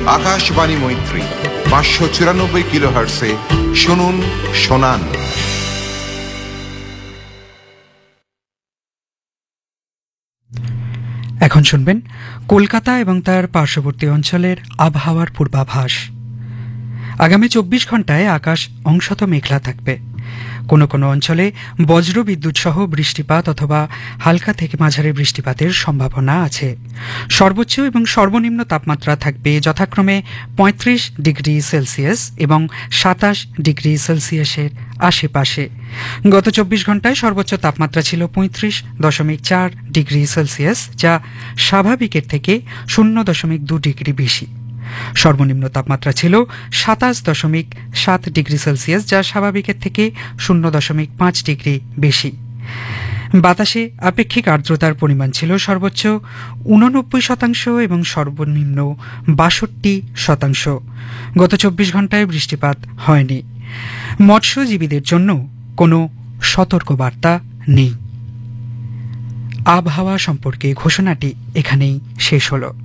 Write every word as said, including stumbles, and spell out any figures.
আকাশবাণী মৈত্রী পাঁচশো চুরানব্বই কিলো হার্টসে শুনুন শোনান। এখন শুনবেন কলকাতা এবং তার পার্শ্ববর্তী অঞ্চলের আবহাওয়ার পূর্বাভাস। আগামী চব্বিশ ঘন্টায় আকাশ অংশত মেঘলা থাকবে। কোনো কোনো অঞ্চলে বজ্র বিদ্যুৎ সহ বৃষ্টিপাত অথবা হালকা থেকে মাঝারি বৃষ্টিপাতের সম্ভাবনা আছে। সর্বোচ্চ এবং সর্বনিম্ন তাপমাত্রা থাকবে যথাক্রমে পঁয়ত্রিশ ডিগ্রি সেলসিয়াস এবং সাতাশ ডিগ্রি সেলসিয়াসের আশেপাশে। গত চব্বিশ ঘন্টায় সর্বোচ্চ তাপমাত্রা ছিল পঁয়ত্রিশ দশমিক চার ডিগ্রি সেলসিয়াস, যা স্বাভাবিকের থেকে শূন্য দশমিক দু ডিগ্রি বেশি। সর্বনিম্ন তাপমাত্রা ছিল সাতাশ দশমিক সাত ডিগ্রি সেলসিয়াস, যা স্বাভাবিকের থেকে শূন্য দশমিক পাঁচ ডিগ্রি বেশি। বাতাসে আপেক্ষিক আর্দ্রতার পরিমাণ ছিল সর্বোচ্চ উননব্বই শতাংশ এবং সর্বনিম্ন বাষট্টি শতাংশ। গত চব্বিশ ঘন্টায় বৃষ্টিপাত হয়নি। মৎস্যজীবীদের জন্য কোনো সতর্কবার্তা নেই। আবহাওয়া সম্পর্কে ঘোষণাটি এখানেই শেষ হলো।